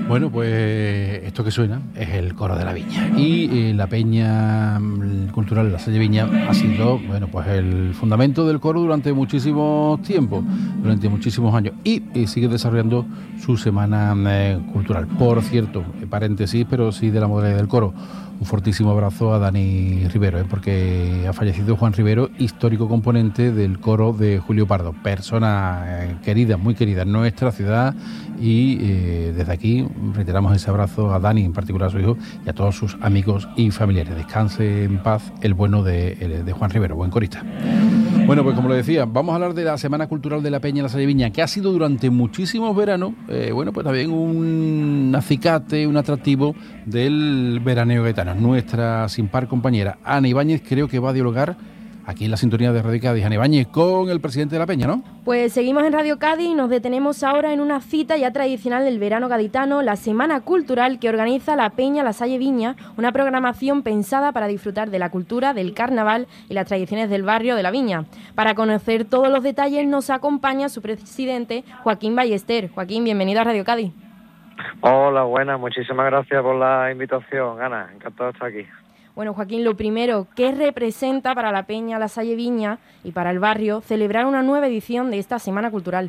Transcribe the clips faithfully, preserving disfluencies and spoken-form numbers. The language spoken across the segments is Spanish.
Bueno, pues esto que suena es el coro de la Viña y eh, la peña cultural de la Salle Viña ha sido, bueno, pues el fundamento del coro durante muchísimos tiempos, durante muchísimos años y, y sigue desarrollando su semana eh, cultural. Por cierto, paréntesis, pero sí de la modalidad del coro. Un fortísimo abrazo a Dani Rivero, ¿eh? porque ha fallecido Juan Rivero, histórico componente del coro de Julio Pardo, persona eh, querida, muy querida en nuestra ciudad, y eh, desde aquí reiteramos ese abrazo a Dani, en particular a su hijo, y a todos sus amigos y familiares. Descanse en paz el bueno de, de Juan Rivero, buen corista. Bueno, pues como lo decía, vamos a hablar de la Semana Cultural de la Peña La Salle Viña, que ha sido durante muchísimos veranos, eh, bueno, pues también un acicate, un atractivo del veraneo gaitano. Nuestra sin par compañera Ana Ibáñez creo que va a dialogar aquí en la sintonía de Radio Cádiz, Ana Ibáñez, con el presidente de la Peña, ¿no? Pues seguimos en Radio Cádiz y nos detenemos ahora en una cita ya tradicional del verano gaditano, la Semana Cultural que organiza la Peña La Salle Viña, una programación pensada para disfrutar de la cultura, del carnaval y las tradiciones del barrio de la Viña. Para conocer todos los detalles nos acompaña su presidente, Joaquín Ballester. Joaquín, bienvenido a Radio Cádiz. Hola, buenas, muchísimas gracias por la invitación, Ana, encantado de estar aquí. Bueno, Joaquín, lo primero, ¿qué representa para la Peña La Salle Viña y para el barrio celebrar una nueva edición de esta Semana Cultural?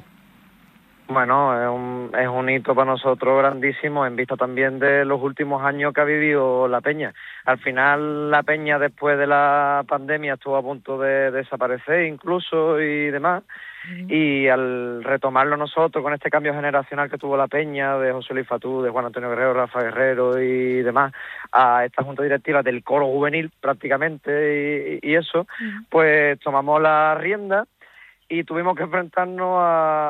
Bueno, es un, es un hito para nosotros grandísimo en vista también de los últimos años que ha vivido la Peña. Al final la Peña después de la pandemia estuvo a punto de desaparecer incluso y demás. Uh-huh. Y al retomarlo nosotros con este cambio generacional que tuvo la Peña, de José Luis Fatú, de Juan Antonio Guerrero, Rafa Guerrero y demás, a esta junta directiva del coro juvenil prácticamente y, y eso, uh-huh. pues tomamos la rienda y tuvimos que enfrentarnos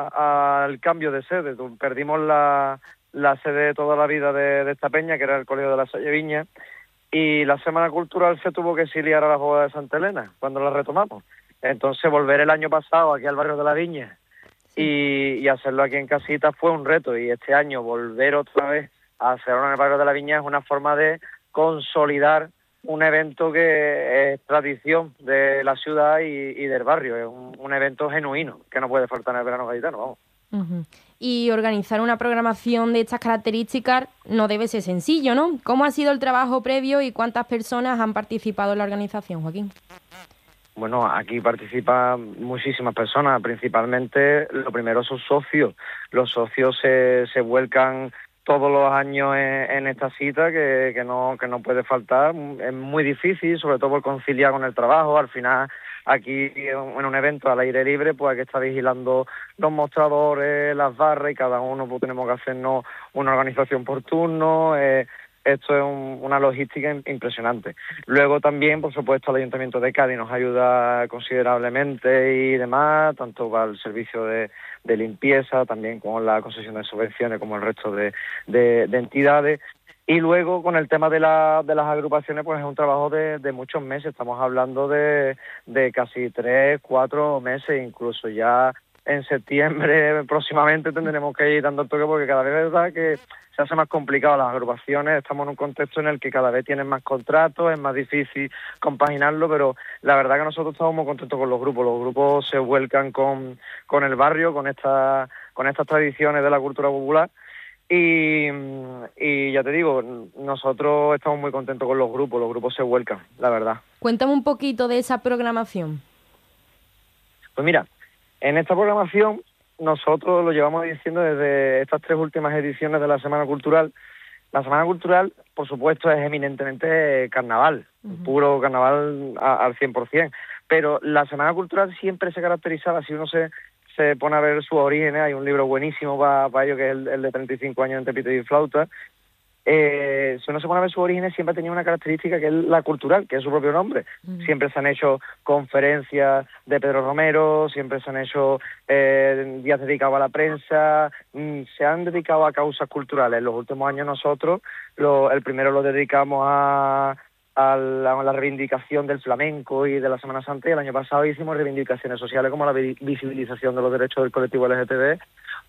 al cambio de sede. Perdimos la, la sede de toda la vida de, de esta peña, que era el Colegio de la Salle Viña, y la Semana Cultural se tuvo que exiliar a la Boda de Santa Elena, cuando la retomamos. Entonces volver el año pasado aquí al barrio de la Viña y, y hacerlo aquí en casita fue un reto, y este año volver otra vez a hacerlo en el barrio de la Viña es una forma de consolidar un evento que es tradición de la ciudad y, y del barrio. Es un, un evento genuino que no puede faltar en el verano gaditano, vamos. Uh-huh. Y organizar una programación de estas características no debe ser sencillo, ¿no? ¿Cómo ha sido el trabajo previo y cuántas personas han participado en la organización, Joaquín? Bueno, aquí participan muchísimas personas, principalmente lo primero son socios. Los socios se, se vuelcan todos los años en, en esta cita que, que no que no puede faltar. Es muy difícil, sobre todo por conciliar con el trabajo. Al final, aquí en un evento al aire libre, pues hay que estar vigilando los mostradores, las barras, y cada uno pues tenemos que hacernos una organización por turno. Eh, esto es un, una logística impresionante. Luego también, por supuesto, el Ayuntamiento de Cádiz nos ayuda considerablemente y demás, tanto para el servicio de, de limpieza, también con la concesión de subvenciones, como el resto de, de, de entidades. Y luego, con el tema de, la, de las agrupaciones, pues es un trabajo de, de muchos meses. Estamos hablando de, de casi tres, cuatro meses, incluso ya en septiembre próximamente tendremos que ir dando el toque, porque cada vez es verdad que se hace más complicado las agrupaciones. Estamos en un contexto en el que cada vez tienen más contratos, es más difícil compaginarlo, pero la verdad que nosotros estamos muy contentos con los grupos. Los grupos se vuelcan con, con el barrio, con, esta, con estas tradiciones de la cultura popular. Y, y ya te digo, nosotros estamos muy contentos con los grupos, los grupos se vuelcan, la verdad. Cuéntame un poquito de esa programación. Pues mira, en esta programación nosotros lo llevamos diciendo desde estas tres últimas ediciones de la Semana Cultural. La Semana Cultural, por supuesto, es eminentemente carnaval, uh-huh. puro carnaval a, al cien por ciento, pero la Semana Cultural siempre se caracterizaba, si uno se... se pone a ver sus orígenes, hay un libro buenísimo para pa ello, que es el, el de treinta y cinco años en Tepito y Flauta. Eh, si uno se pone a ver sus orígenes, siempre ha tenido una característica que es la cultural, que es su propio nombre. Mm. Siempre se han hecho conferencias de Pedro Romero, siempre se han hecho eh, días dedicados a la prensa, mm, se han dedicado a causas culturales. En los últimos años nosotros, lo, el primero lo dedicamos a... A la, a la reivindicación del flamenco y de la Semana Santa, y el año pasado hicimos reivindicaciones sociales como la visibilización de los derechos del colectivo L G T B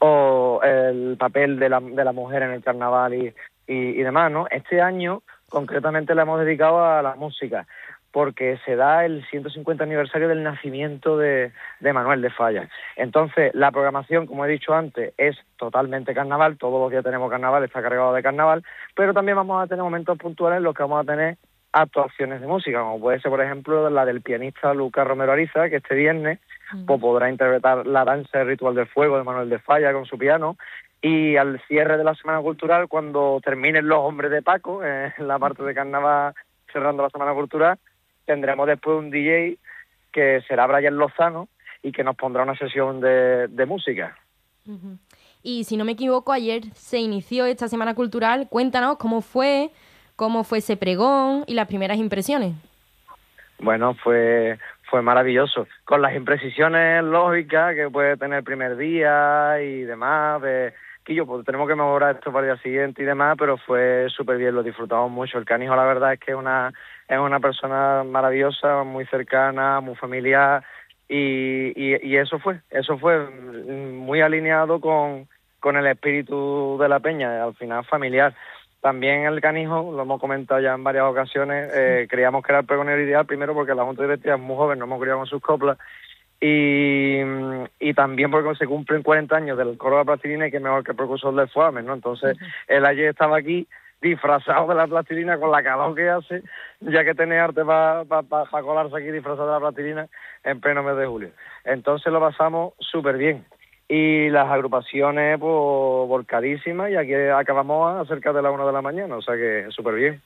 o el papel de la, de la mujer en el carnaval y, y, y demás, ¿no? Este año concretamente le hemos dedicado a la música, porque se da el ciento cincuenta aniversario del nacimiento de, de Manuel de Falla. Entonces, la programación, como he dicho antes, es totalmente carnaval, todos los días tenemos carnaval, está cargado de carnaval, pero también vamos a tener momentos puntuales en los que vamos a tener actuaciones de música, como puede ser, por ejemplo, la del pianista Lucas Romero Ariza, que este viernes mm. pues, podrá interpretar la danza del Ritual del Fuego de Manuel de Falla con su piano, y al cierre de la Semana Cultural, cuando terminen los Hombres de Paco, eh, en la parte de carnaval cerrando la Semana Cultural, tendremos después un D J que será Brian Lozano y que nos pondrá una sesión de, de música. Uh-huh. Y si no me equivoco, ayer se inició esta Semana Cultural. Cuéntanos cómo fue, cómo fue ese pregón y las primeras impresiones. Bueno, fue fue maravilloso, con las imprecisiones lógicas que puede tener el primer día y demás, de que yo pues tenemos que mejorar esto para el día siguiente y demás, pero fue súper bien, lo disfrutamos mucho. El Canijo, la verdad es que es una es una persona maravillosa, muy cercana, muy familiar, y, y, y eso fue, eso fue muy alineado con, con el espíritu de la peña, al final familiar. También el Canijo, lo hemos comentado ya en varias ocasiones, eh, creíamos que era el pregonero ideal, primero porque la Junta Directiva es muy joven, no hemos criado con sus coplas, y, y también porque se cumplen cuarenta años del coro de la plastilina, y que mejor que el precursor del Fuame, ¿no? Entonces, uh-huh. él ayer estaba aquí disfrazado de la plastilina con la calor que hace, ya que tiene arte para pa, pa, pa colarse aquí disfrazado de la plastilina en pleno mes de julio. Entonces lo pasamos súper bien. Y las agrupaciones, pues, volcadísimas, y aquí acabamos a cerca de la una de la mañana, o sea que súper bien.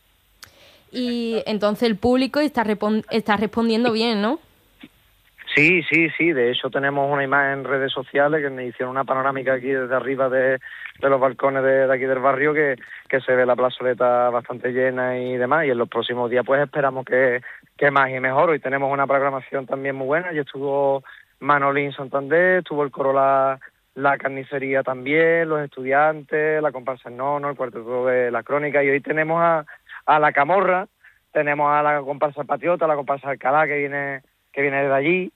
Y entonces el público está, repon- está respondiendo bien, ¿no? Sí, sí, sí, de hecho tenemos una imagen en redes sociales que me hicieron una panorámica aquí desde arriba de, de los balcones de, de aquí del barrio, que, que se ve la plazoleta bastante llena y demás, y en los próximos días pues esperamos que, que más y mejor. Hoy tenemos una programación también muy buena, y estuvo Manolín Santander, estuvo el coro la, la carnicería también, los estudiantes, la comparsa Nono, el cuarteto de la Crónica, y hoy tenemos a, a la Camorra, tenemos a la comparsa Patriota, la comparsa Alcalá que viene, que viene de allí,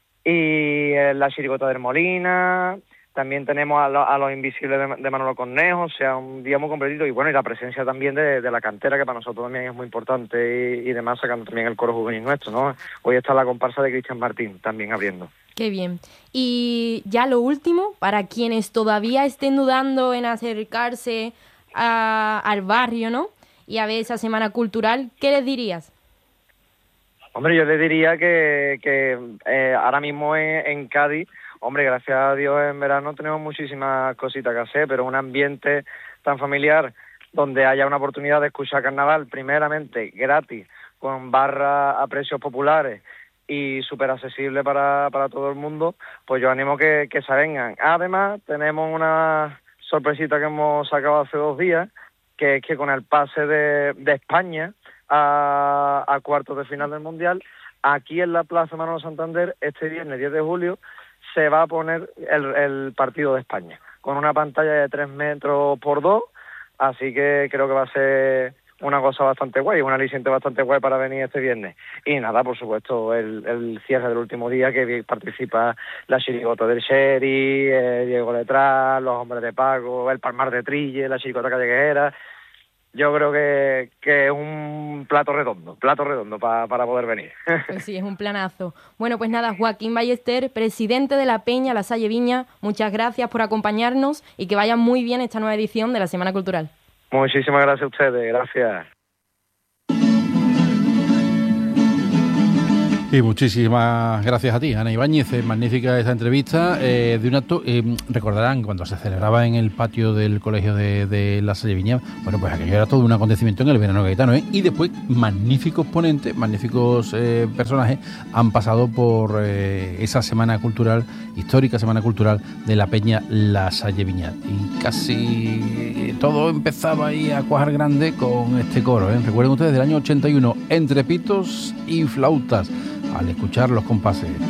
y eh, la chirigota del Molina, también tenemos a, lo, a los Invisibles de, de Manolo Cornejo, o sea, un día muy completito, y bueno, y la presencia también de, de la cantera, que para nosotros también es muy importante, y, y demás, sacando también el coro juvenil nuestro, ¿no? Hoy está la comparsa de Cristian Martín también abriendo. Qué bien. Y ya lo último, para quienes todavía estén dudando en acercarse a, al barrio, ¿no?, y a ver esa semana cultural, ¿qué les dirías? Hombre, yo les diría que, que eh, ahora mismo en, en Cádiz, hombre, gracias a Dios en verano tenemos muchísimas cositas que hacer, pero un ambiente tan familiar donde haya una oportunidad de escuchar carnaval, primeramente gratis, con barra a precios populares y súper accesible para, para todo el mundo, pues yo animo que, que se vengan. Además, tenemos una sorpresita que hemos sacado hace dos días, que es que con el pase de, de España A, a cuartos de final del Mundial, aquí en la Plaza Manolo Santander, este viernes diez de julio, se va a poner el, el partido de España, con una pantalla de tres metros por dos, así que creo que va a ser una cosa bastante guay, un aliciente bastante guay para venir este viernes. Y nada, por supuesto, el, el cierre del último día, que participa la chirigota del Sherry, eh, Diego Letras, los Hombres de Paco, el Palmar de Trille, la chirigota calleguera. Yo creo que, que es un plato redondo, plato redondo pa, para poder venir. Pues sí, es un planazo. Bueno, pues nada, Joaquín Ballester, presidente de la Peña La Salle Viña, muchas gracias por acompañarnos y que vaya muy bien esta nueva edición de la Semana Cultural. Muchísimas gracias a ustedes, gracias. Y muchísimas gracias a ti, Ana Ibáñez. Es magnífica esta entrevista. Eh, de un acto, eh, recordarán cuando se celebraba en el patio del colegio de, de La Salle Viña, bueno, pues aquello era todo un acontecimiento en el verano gaditano, ¿eh? Y después magníficos ponentes, magníficos eh, personajes han pasado por eh, esa semana cultural, histórica semana cultural de la Peña La Salle Viña. Y casi todo empezaba ahí a cuajar grande con este coro, ¿eh? Recuerden ustedes, del año ochenta y uno, entre pitos y flautas, al escuchar los compases.